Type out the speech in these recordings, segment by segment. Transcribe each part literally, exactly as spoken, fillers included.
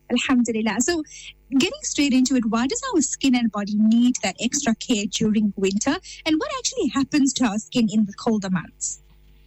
Alhamdulillah. So, getting straight into it, why does our skin and body need that extra care during winter? And what actually happens to our skin in the colder months?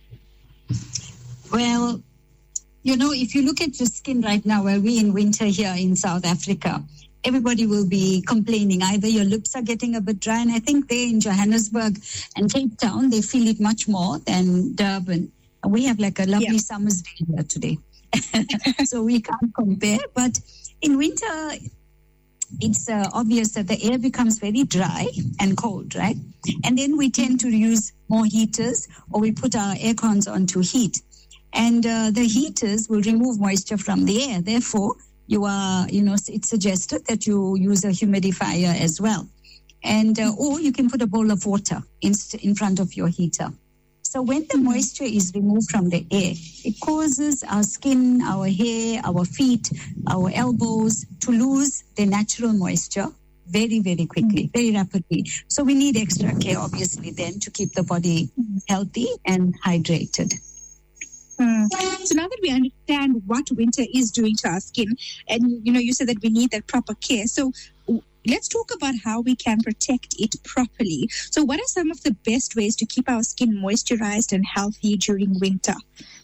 Well, you know, if you look at your skin right now, where we're in winter here in South Africa, everybody will be complaining. Either your lips are getting a bit dry, and I think there in Johannesburg and Cape Town, they feel it much more than Durban. We have like a lovely yeah. summer's day here today. So we can't compare. But in winter, it's uh, obvious that the air becomes very dry and cold, right? And then we tend to use more heaters, or we put our air cons on to heat. And uh, the heaters will remove moisture from the air. Therefore, you are, you know, it's suggested that you use a humidifier as well. And, uh, or you can put a bowl of water in, in front of your heater. So when the moisture is removed from the air, it causes our skin, our hair, our feet, our elbows to lose their natural moisture very, very quickly, very rapidly. So we need extra care, obviously, then to keep the body healthy and hydrated. Hmm. So now that we understand what winter is doing to our skin, and, you know, you said that we need that proper care. So let's talk about how we can protect it properly. So what are some of the best ways to keep our skin moisturized and healthy during winter?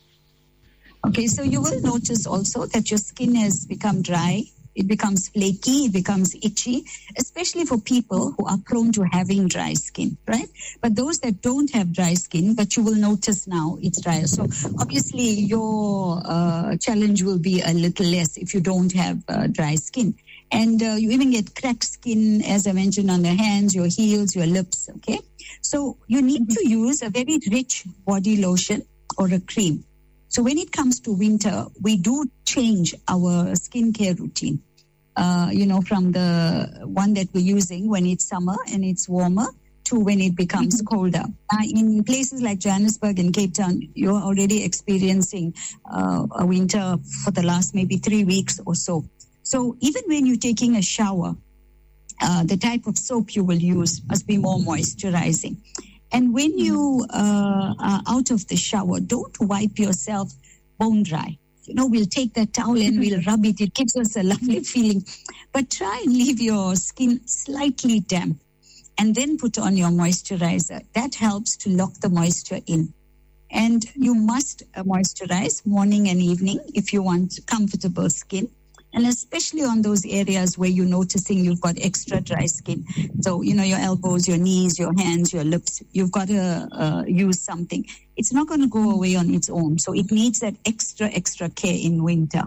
Okay, so you will notice also that your skin has become dry. It becomes flaky, it becomes itchy, especially for people who are prone to having dry skin, right? But those that don't have dry skin, but you will notice now it's drier. So obviously your uh, challenge will be a little less if you don't have uh, dry skin. And uh, you even get cracked skin, as I mentioned, on the hands, your heels, your lips, okay? So you need to use a very rich body lotion or a cream. So when it comes to winter, we do change our skincare routine, uh, you know, from the one that we're using when it's summer and it's warmer to when it becomes mm-hmm. colder. Uh, in places like Johannesburg and Cape Town, you're already experiencing uh, a winter for the last maybe three weeks or so. So even when you're taking a shower, uh, the type of soap you will use must be more moisturizing. And when you uh, are out of the shower, don't wipe yourself bone dry. You know, we'll take that towel and we'll rub it. It gives us a lovely feeling. But try and leave your skin slightly damp and then put on your moisturizer. That helps to lock the moisture in. And you must uh, moisturize morning and evening if you want comfortable skin. And especially on those areas where you're noticing you've got extra dry skin. So, you know, your elbows, your knees, your hands, your lips, you've got to uh, use something. It's not going to go away on its own. So it needs that extra, extra care in winter.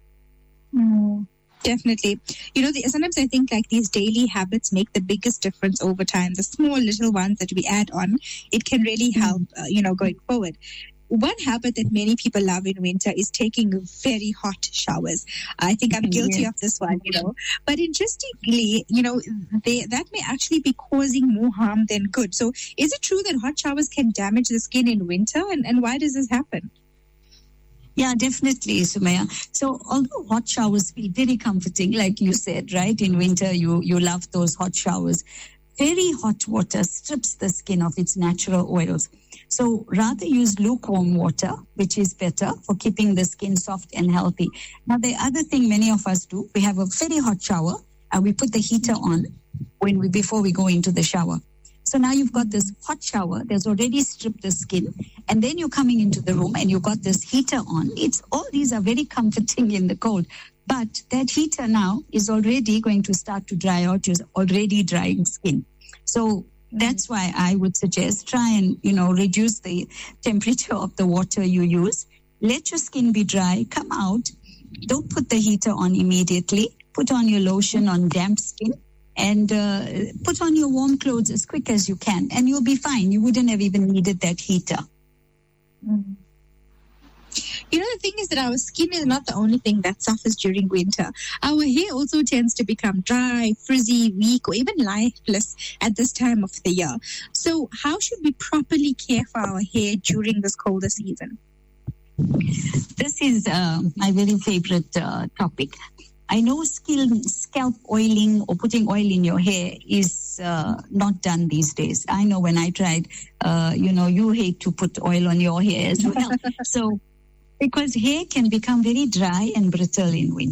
Mm, definitely. You know, the, sometimes I think like these daily habits make the biggest difference over time. The small little ones that we add on, it can really help, uh, you know, going forward. One habit that many people love in winter is taking very hot showers. I think I'm guilty yes. of this one, you know. But interestingly, you know, they, that may actually be causing more harm than good. So is it true that hot showers can damage the skin in winter? And, and why does this happen? Yeah, definitely, Sumaya. So although hot showers feel very comforting, like you said, right? In winter, you, you love those hot showers. Very hot water strips the skin of its natural oils. So rather use lukewarm water, which is better for keeping the skin soft and healthy. Now, the other thing many of us do, we have a very hot shower and we put the heater on when we before we go into the shower. So now you've got this hot shower that's already stripped the skin, and then you're coming into the room and you've got this heater on. It's all these are very comforting in the cold. But that heater now is already going to start to dry out your already drying skin. So that's why I would suggest try and, you know, reduce the temperature of the water you use. Let your skin be dry. Come out. Don't put the heater on immediately. Put on your lotion on damp skin and uh, put on your warm clothes as quick as you can. And you'll be fine. You wouldn't have even needed that heater. Mm. You know, the thing is that our skin is not the only thing that suffers during winter. Our hair also tends to become dry, frizzy, weak, or even lifeless at this time of the year. So how should we properly care for our hair during this colder season? This is uh, my very favorite uh, topic. I know skin, scalp oiling or putting oil in your hair is uh, not done these days. I know when I tried, uh, you know, you hate to put oil on your hair as well. So because hair can become very dry and brittle in winter.